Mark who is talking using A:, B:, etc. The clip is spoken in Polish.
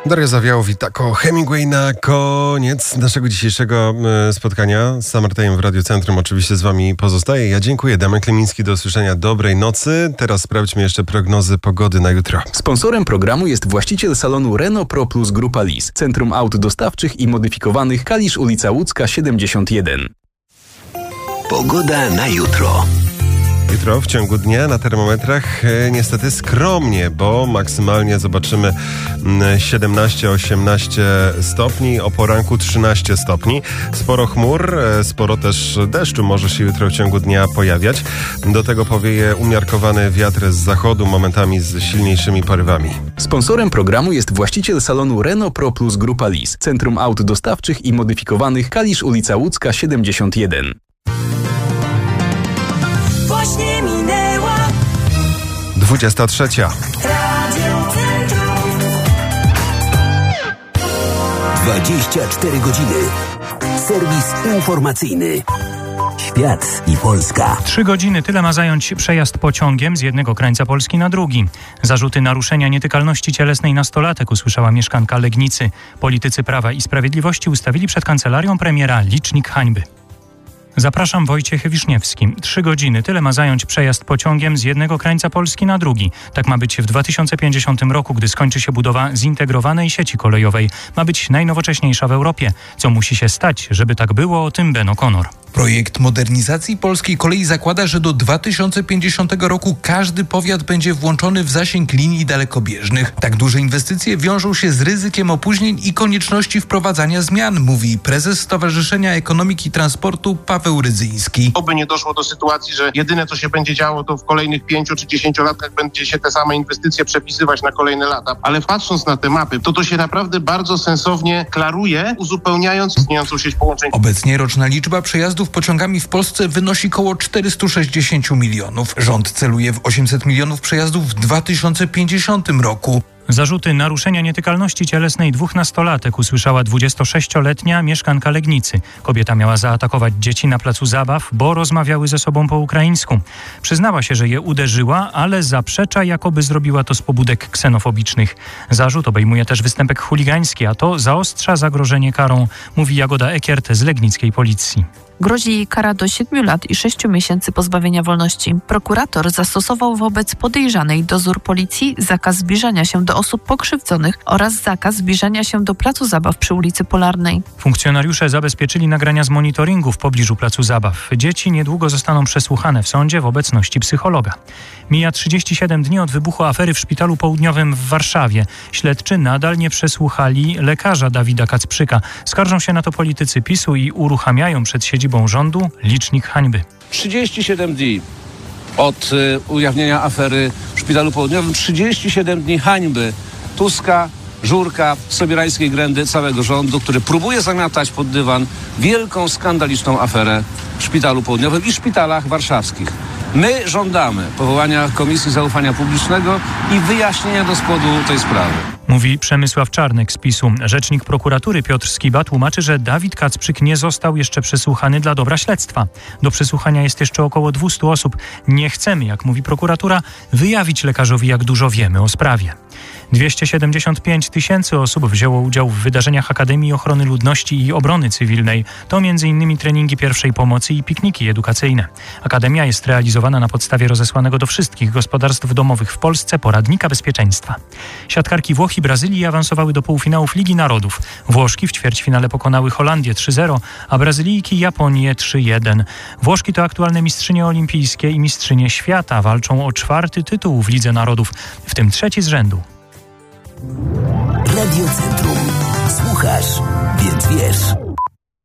A: Daria Zawiałow i Taco Hemingway na koniec naszego dzisiejszego spotkania. Summer Time w Radio Centrum oczywiście z wami pozostaje. Ja dziękuję. Damian Klemiński, do usłyszenia. Dobrej nocy. Teraz sprawdźmy jeszcze prognozy pogody na jutro.
B: Sponsorem programu jest właściciel salonu Renault Pro Plus Grupa Lis. Centrum aut dostawczych i modyfikowanych, Kalisz, ulica Łódzka 71.
C: Pogoda na jutro.
A: Jutro w ciągu dnia na termometrach niestety skromnie, bo maksymalnie zobaczymy 17-18 stopni, o poranku 13 stopni. Sporo chmur, sporo też deszczu może się jutro w ciągu dnia pojawiać. Do tego powieje umiarkowany wiatr z zachodu, momentami z silniejszymi porywami.
B: Sponsorem programu jest właściciel salonu Renault Pro Plus Grupa Lis. Centrum aut dostawczych i modyfikowanych, Kalisz, ulica Łódzka 71.
D: Właśnie minęła
A: 23.
D: Radio Centrum.
C: 24 godziny. Serwis informacyjny. Świat i Polska.
E: 3 godziny, tyle ma zająć przejazd pociągiem z jednego krańca Polski na drugi. Zarzuty naruszenia nietykalności cielesnej nastolatek usłyszała mieszkanka Legnicy. Politycy Prawa i Sprawiedliwości ustawili przed kancelarią premiera licznik hańby. Zapraszam, Wojciech Wiszniewski. 3 godziny, tyle ma zająć przejazd pociągiem z jednego krańca Polski na drugi. Tak ma być w 2050 roku, gdy skończy się budowa zintegrowanej sieci kolejowej. Ma być najnowocześniejsza w Europie. Co musi się stać, żeby tak było, o tym Ben O'Connor.
F: Projekt modernizacji polskiej kolei zakłada, że do 2050 roku każdy powiat będzie włączony w zasięg linii dalekobieżnych. Tak duże inwestycje wiążą się z ryzykiem opóźnień i konieczności wprowadzania zmian, mówi prezes Stowarzyszenia Ekonomiki Transportu Paweł Rydzyński.
G: Oby nie doszło do sytuacji, że jedyne co się będzie działo, to w kolejnych 5 czy 10 latach będzie się te same inwestycje przepisywać na kolejne lata. Ale patrząc na te mapy, to się naprawdę bardzo sensownie klaruje, uzupełniając istniejącą sieć połączeń.
F: Obecnie roczna liczba przejazdów pociągami w Polsce wynosi około 460 milionów. Rząd celuje w 800 milionów przejazdów w 2050 roku.
E: Zarzuty naruszenia nietykalności cielesnej 2 nastolatek usłyszała 26-letnia mieszkanka Legnicy. Kobieta miała zaatakować dzieci na placu zabaw, bo rozmawiały ze sobą po ukraińsku. Przyznała się, że je uderzyła, ale zaprzecza, jakoby zrobiła to z pobudek ksenofobicznych. Zarzut obejmuje też występek chuligański, a to zaostrza zagrożenie karą, mówi Jagoda Ekiert z legnickiej policji.
H: Grozi jej kara do 7 lat i 6 miesięcy pozbawienia wolności. Prokurator zastosował wobec podejrzanej dozór policji, zakaz zbliżania się do osób pokrzywdzonych oraz zakaz zbliżania się do placu zabaw przy ulicy Polarnej.
E: Funkcjonariusze zabezpieczyli nagrania z monitoringu w pobliżu placu zabaw. Dzieci niedługo zostaną przesłuchane w sądzie w obecności psychologa. Mija 37 dni od wybuchu afery w Szpitalu Południowym w Warszawie. Śledczy nadal nie przesłuchali lekarza Dawida Kacprzyka. Skarżą się na to politycy PiS-u i uruchamiają przed siedzibą rządu licznik hańby.
I: 37 dni od ujawnienia afery w Szpitalu Południowym, 37 dni hańby Tuska, Żurka, Sobierańskiej Grędy, całego rządu, który próbuje zamiatać pod dywan wielką, skandaliczną aferę w Szpitalu Południowym i szpitalach warszawskich. My żądamy powołania Komisji Zaufania Publicznego i wyjaśnienia do spodu tej sprawy.
E: Mówi Przemysław Czarnek z PiS-u. Rzecznik prokuratury Piotr Skiba tłumaczy, że Dawid Kacprzyk nie został jeszcze przesłuchany dla dobra śledztwa. Do przesłuchania jest jeszcze około 200 osób. Nie chcemy, jak mówi prokuratura, wyjawić lekarzowi, jak dużo wiemy o sprawie. 275 000 osób wzięło udział w wydarzeniach Akademii Ochrony Ludności i Obrony Cywilnej. To m.in. treningi pierwszej pomocy i pikniki edukacyjne. Akademia jest realizowana na podstawie rozesłanego do wszystkich gospodarstw domowych w Polsce poradnika bezpieczeństwa. Siatkarki Włoch i Brazylii awansowały do półfinałów Ligi Narodów. Włoszki w ćwierćfinale pokonały Holandię 3-0, a Brazylijki Japonię 3-1. Włoszki to aktualne mistrzynie olimpijskie i mistrzynie świata. Walczą o 4. tytuł w Lidze Narodów, w tym 3. z rzędu.
C: Radio Centrum. Słuchasz, więc wiesz.